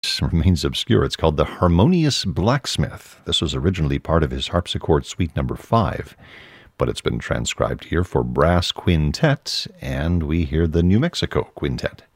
remains obscure. It's called The Harmonious Blacksmith. This was originally part of his harpsichord suite number 5, but it's been transcribed here for brass quintet, and we hear the New Mexico Quintet.